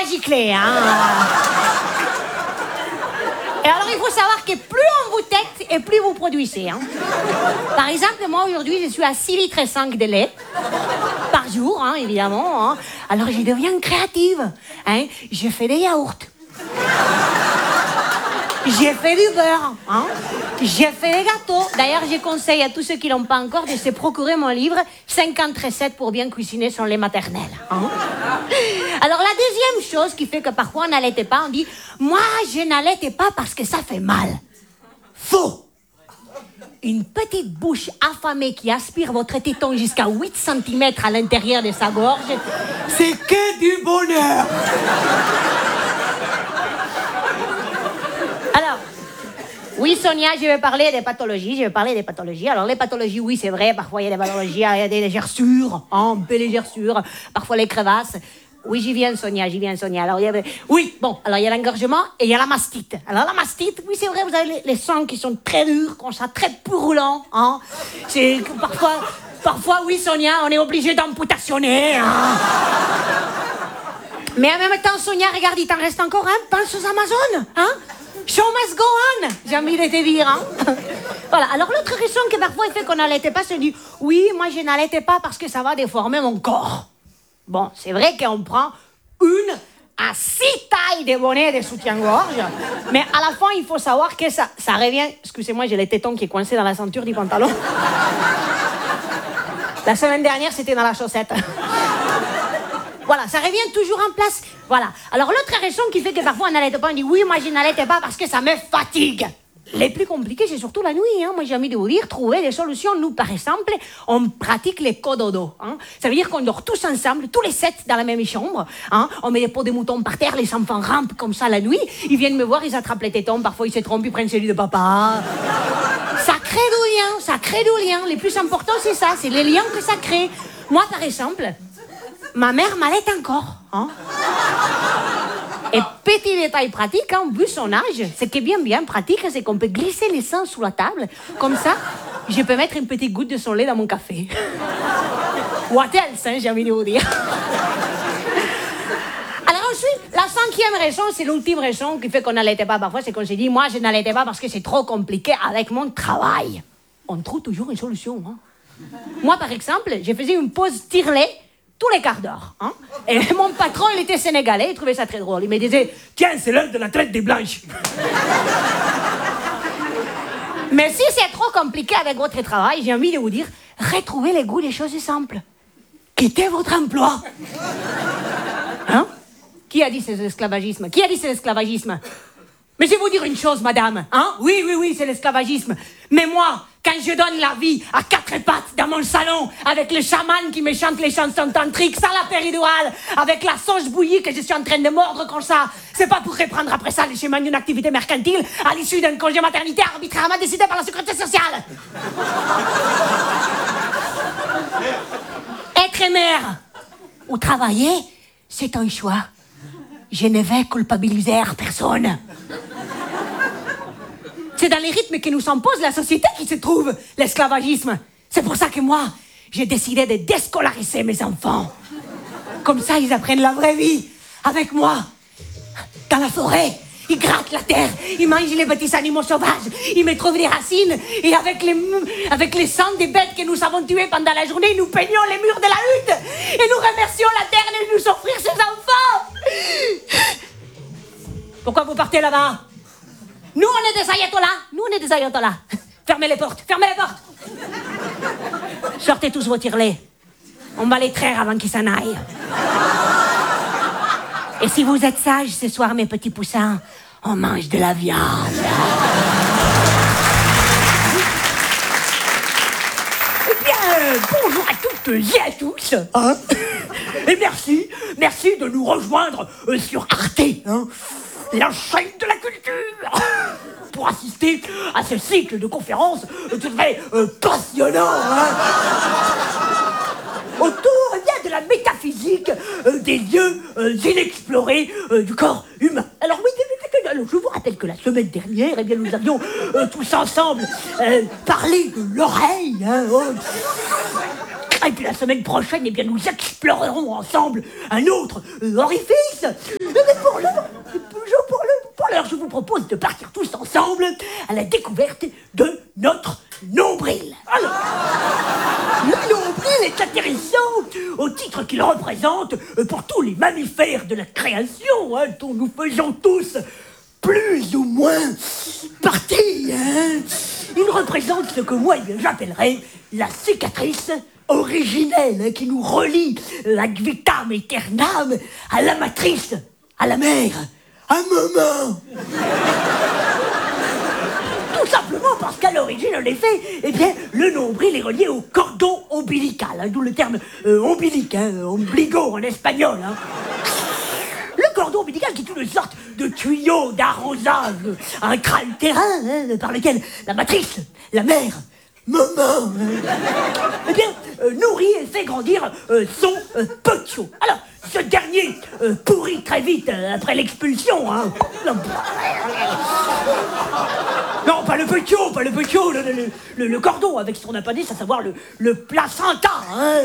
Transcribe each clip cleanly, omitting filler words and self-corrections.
gicler, hein. Et alors, il faut savoir que plus on vous tête et plus vous produisez, hein. Par exemple, moi, aujourd'hui, je suis à 6 litres et 5 de lait par jour, hein, évidemment. Hein. Alors, je deviens créative. Hein. Je fais des yaourts. J'ai fait du beurre, hein. J'ai fait des gâteaux. D'ailleurs, je conseille à tous ceux qui ne l'ont pas encore de se procurer mon livre 50 recettes pour bien cuisiner son lait maternel. Hein. Alors, la deuxième chose qui fait que parfois on n'allaitait pas, on dit « Moi, je n'allaitais pas parce que ça fait mal. » Faux. Une petite bouche affamée qui aspire votre téton jusqu'à 8 cm à l'intérieur de sa gorge, c'est que du bonheur. Alors, oui, Sonia, je vais parler des pathologies. Alors, les pathologies, oui, c'est vrai, parfois, il y a des pathologies, il y a des gerçures, hein, un peu les gerçures, parfois les crevasses. Oui, j'y viens, Sonia. Alors, oui, bon, alors il y a l'engorgement et il y a la mastite. Alors, la mastite, oui, c'est vrai, vous avez les sangs qui sont très durs, comme ça, très purulents, hein. C'est parfois, oui, Sonia, on est obligé d'amputationner, hein. Mais en même temps, Sonia, regarde, il t'en reste encore un, pense aux Amazones, hein. Show must go on, j'ai envie de te dire. Hein. Voilà, alors l'autre raison que parfois il fait qu'on n'allaitait pas, c'est de dire « Oui, moi je n'allaitais pas parce que ça va déformer mon corps. » Bon, c'est vrai qu'on prend une à 6 tailles de bonnets de soutien-gorge, mais à la fin, il faut savoir que ça revient... Excusez-moi, j'ai les tétons qui est coincé dans la ceinture du pantalon. La semaine dernière, c'était dans la chaussette. Voilà, ça revient toujours en place. Voilà. Alors, l'autre raison qui fait que parfois on n'allait pas, on dit oui, moi je n'allaitais pas parce que ça me fatigue. Les plus compliqués, c'est surtout la nuit. Hein. Moi, j'ai envie de vous dire, trouver des solutions. Nous, par exemple, on pratique les cododo. Hein. Ça veut dire qu'on dort tous ensemble, tous les 7 dans la même chambre. Hein. On met des pots de moutons par terre, les enfants rampent comme ça la nuit. Ils viennent me voir, ils attrapent les tétons. Parfois, ils se trompent, ils prennent celui de papa. Ça crée du lien. Les plus importants, c'est ça. C'est les liens que ça crée. Moi, par exemple... Ma mère m'allaite encore. Hein. Et petit détail pratique, hein, vu son âge, ce qui est bien pratique, c'est qu'on peut glisser les seins sous la table. Comme ça, je peux mettre une petite goutte de son lait dans mon café. What else, hein, j'ai envie de vous dire. Alors ensuite, la 5e raison, c'est l'ultime raison qui fait qu'on n'allaitait pas parfois, c'est qu'on s'est dit, moi, je n'allaitais pas parce que c'est trop compliqué avec mon travail. On trouve toujours une solution. Hein. Moi, par exemple, je faisais une pause tire-lait tous les quarts d'heure. Hein. Et mon patron, il était sénégalais, il trouvait ça très drôle. Il me disait, tiens, c'est l'heure de la traite des blanches. Mais si c'est trop compliqué avec votre travail, j'ai envie de vous dire, retrouvez les goûts des choses simples. Quittez votre emploi. Hein? Qui a dit c'est l'esclavagisme? Mais je vais vous dire une chose, madame. Hein? Oui, c'est l'esclavagisme. Mais moi, quand je donne la vie à 4 pattes dans mon salon, avec le chaman qui me chante les chansons tantriques, sans la péridurale, avec la sauce bouillie que je suis en train de mordre comme ça, c'est pas pour reprendre après ça le chemin d'une activité mercantile à l'issue d'un congé maternité arbitrairement décidé par la sécurité sociale. Être mère ou travailler, c'est un choix. Je ne vais culpabiliser personne. C'est dans les rythmes que nous impose la société qui se trouve l'esclavagisme. C'est pour ça que moi, j'ai décidé de déscolariser mes enfants. Comme ça, ils apprennent la vraie vie avec moi. Dans la forêt, ils grattent la terre, ils mangent les petits animaux sauvages, ils me trouvent des racines et avec les sangs des bêtes que nous avons tuées pendant la journée, nous peignons les murs de la hutte et nous remercions la terre de nous offrir ses enfants. Pourquoi vous partez là-bas? Nous, on est des ayatollahs. Fermez les portes. Sortez tous vos tire-lait. On va les traire avant qu'ils s'en aillent. Et si vous êtes sages ce soir, mes petits poussins, on mange de la viande. Eh bien, bonjour à toutes et à tous. Hein. Et merci de nous rejoindre sur Arte. Hein. La chaîne de la culture, pour assister à ce cycle de conférences très passionnant, hein, autour de la métaphysique des lieux inexplorés du corps humain. Alors oui, je vous rappelle que la semaine dernière, eh bien, nous avions tous ensemble parlé de l'oreille. Hein, Et puis la semaine prochaine, eh bien, nous explorerons ensemble un autre orifice. propose de partir tous ensemble à la découverte de notre nombril. Alors, le nombril est intéressant au titre qu'il représente pour tous les mammifères de la création, hein, dont nous faisons tous plus ou moins partie. Hein. Il représente ce que moi j'appellerais la cicatrice originelle, hein, qui nous relie ad vitam aeternam à la matrice, à la mère, à maman. Tout simplement parce qu'à l'origine, en effet, eh bien, le nombril est relié au cordon ombilical, hein, d'où le terme ombilique, hein, ombligo en espagnol. Hein. Le cordon ombilical qui est une sorte de tuyau d'arrosage intra-utérin, hein, par lequel la matrice, la mère, maman, eh bien, nourrit et fait grandir son petiot. Alors, ce dernier pourrit très vite après l'expulsion. Hein. Non, pas le petiot, le cordon avec son appendice, à savoir le placenta. Hein.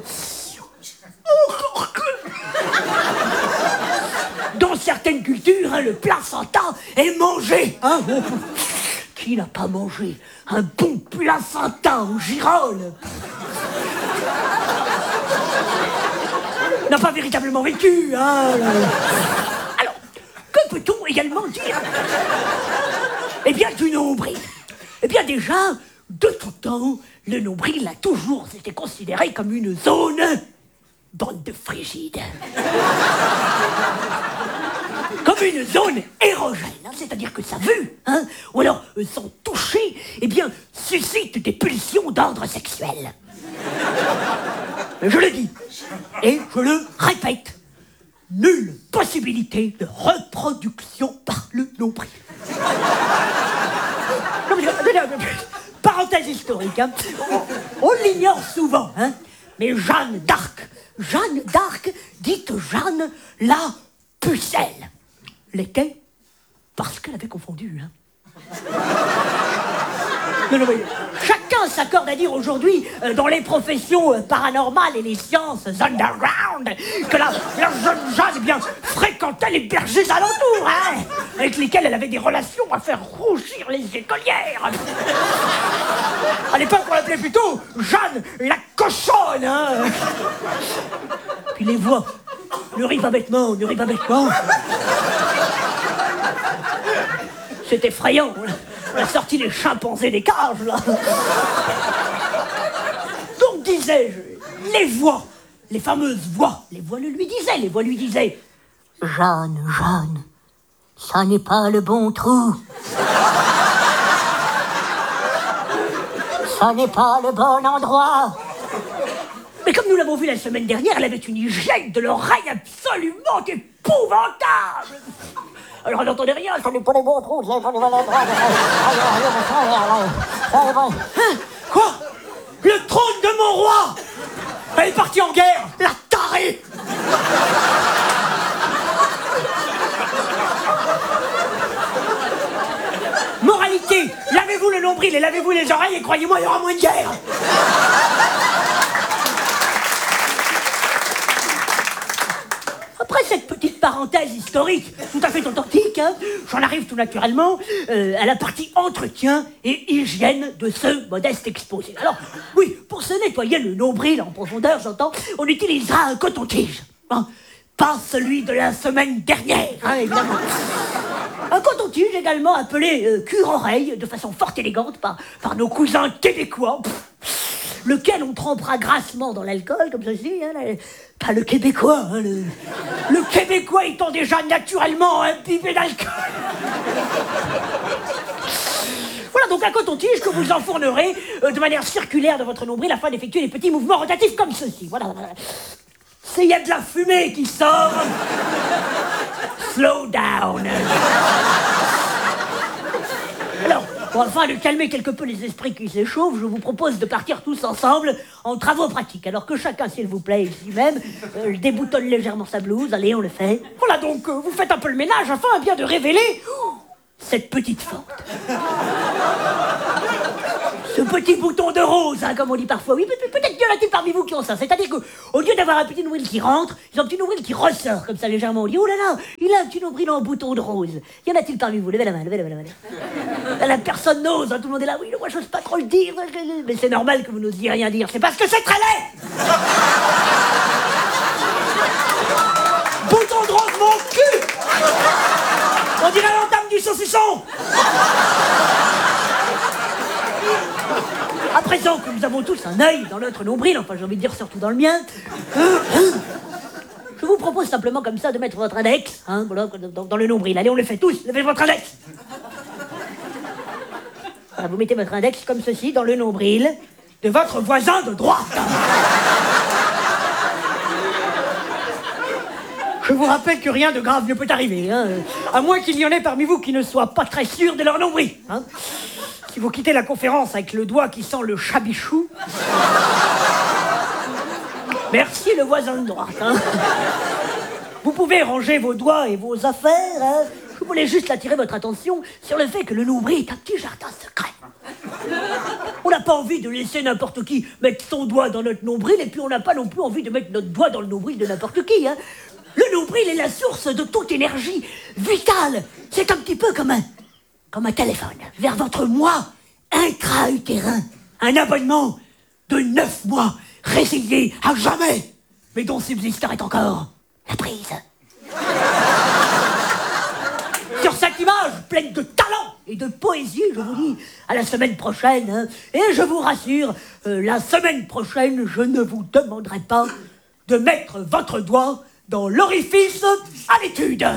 Dans certaines cultures, hein, le placenta est mangé. Hein. Qui n'a pas mangé un bon placenta aux girolles? N'a pas véritablement vécu, hein. Alors, que peut-on également dire, eh bien, du nombril? Eh bien, déjà, de tout temps, le nombril a toujours été considéré comme une zone bande de frigides. Comme une zone érogène, hein, c'est-à-dire que sa vue, hein, ou alors son toucher, eh bien, suscite des pulsions d'ordre sexuel. Je le dis, et je le répète, nulle possibilité de reproduction par le nombril. Parenthèse historique, hein, on l'ignore souvent, hein, mais Jeanne d'Arc, dite Jeanne la Pucelle, l'était parce qu'elle avait confondu. Hein. Non, mais chacun s'accorde à dire aujourd'hui, dans les professions paranormales et les sciences underground, que la jeune Jeanne, eh bien, fréquentait les bergers alentours, hein, avec lesquels elle avait des relations à faire rougir les écolières. À l'époque, on l'appelait plutôt Jeanne la cochonne. Hein. Puis les voix, ne ris pas bêtement. C'est effrayant. On a sorti les chimpanzés des cages, là. Donc, disais-je, les voix, les fameuses voix, les voix lui disaient Jeanne, ça n'est pas le bon trou. Ça n'est pas le bon endroit. Mais comme nous l'avons vu la semaine dernière, elle avait une hygiène de l'oreille absolument épouvantable. Alors elle n'entendait rien, ça n'est pas le bon trou, ça n'est pas le bon endroit. Hein? Quoi? Le trône de mon roi! Elle est partie en guerre, la tarée! Moralité, lavez-vous le nombril et lavez-vous les oreilles et croyez-moi, il y aura moins de guerre. Après cette petite parenthèse historique tout à fait authentique, hein, j'en arrive tout naturellement à la partie entretien et hygiène de ce modeste exposé. Alors, oui, pour se nettoyer le nombril en profondeur, j'entends, on utilisera un coton-tige. Hein, pas celui de la semaine dernière, hein, évidemment. Un coton-tige également appelé cure-oreille, de façon fort élégante par nos cousins québécois, lequel on trempera grassement dans l'alcool, comme ceci, hein, pas le québécois, hein, le québécois étant déjà naturellement imbibé d'alcool. Voilà donc un coton-tige que vous enfournerez de manière circulaire de votre nombril afin d'effectuer des petits mouvements rotatifs comme ceci. Voilà. Il y a de la fumée qui sort. Slow down. Alors, afin de calmer quelque peu les esprits qui s'échauffent, je vous propose de partir tous ensemble en travaux pratiques. Alors que chacun, s'il vous plaît, ici même, déboutonne légèrement sa blouse. Allez, on le fait. Voilà donc, vous faites un peu le ménage afin bien de révéler cette petite fente. Ce petits boutons de rose, hein, comme on dit parfois. Oui, peut-être qu'il y en a-t-il parmi vous qui ont ça. C'est-à-dire qu'au lieu d'avoir un petit nombril qui rentre, ils ont un petit nombril qui ressort, comme ça, légèrement. On dit, oh là là, il a un petit nombril en bouton de rose. Y en a-t-il parmi vous? Levez la main, levez la main. La personne n'ose, hein, tout le monde est là. Oui, moi, j'ose pas trop le dire. Mais c'est normal que vous n'osiez rien dire. C'est parce que c'est très laid. Bouton de rose, mon cul. On dirait l'entame du saucisson. À présent que nous avons tous un œil dans notre nombril, enfin j'ai envie de dire surtout dans le mien, je vous propose simplement comme ça de mettre votre index, hein, voilà, dans le nombril. Allez, on le fait tous, levez votre index. Voilà, vous mettez votre index comme ceci dans le nombril de votre voisin de droite. Je vous rappelle que rien de grave ne peut arriver, hein, à moins qu'il y en ait parmi vous qui ne soient pas très sûrs de leur nombril. Hein. Si vous quittez la conférence avec le doigt qui sent le chabichou, merci le voisin de droite. Hein. Vous pouvez ranger vos doigts et vos affaires. Hein. Je voulais juste attirer votre attention sur le fait que le nombril est un petit jardin secret. On n'a pas envie de laisser n'importe qui mettre son doigt dans notre nombril, et puis on n'a pas non plus envie de mettre notre doigt dans le nombril de n'importe qui. Hein. Le nombril est la source de toute énergie vitale. C'est un petit peu comme un téléphone vers votre moi intra-utérin. Un abonnement de 9 mois résilié à jamais, mais dont subsisterait encore la prise. Sur cette image pleine de talent et de poésie, je vous dis à la semaine prochaine. Hein, et je vous rassure, la semaine prochaine, je ne vous demanderai pas de mettre votre doigt dans l'orifice à l'étude.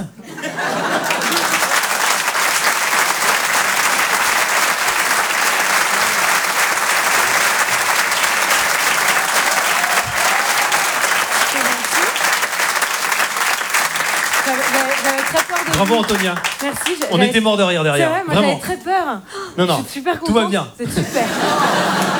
J'avais très peur de Bravo vous. Antonia. Merci. On était morts de rire C'est derrière. vrai, moi Vraiment. j'avais très peur. Non, Je suis super tout va contente. bien. C'est super.